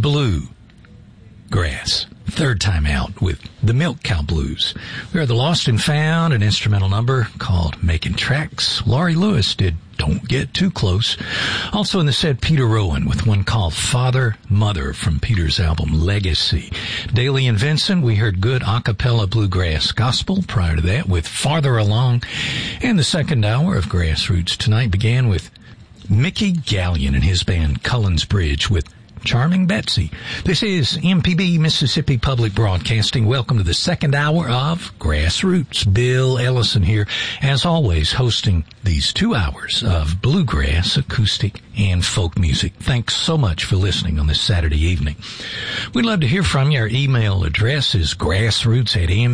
Blue Grass. Third time out with the Milk Cow Blues. We are the Lost and Found, an instrumental number called Making Tracks. Laurie Lewis did Don't Get Too Close. Also in the set, Peter Rowan with one called Father, Mother from Peter's album Legacy. Daly and Vincent, we heard good a cappella bluegrass gospel prior to that with Farther Along. And the second hour of Grassroots tonight began with Mickey Gallion and his band Cullen's Bridge with Charming Betsy. This is MPB Mississippi Public Broadcasting. Welcome to the second hour of Grassroots. Bill Ellison here, as always, hosting these 2 hours of bluegrass, acoustic, and folk music. Thanks so much for listening on this Saturday evening. We'd love to hear from you. Our email address is grassroots@m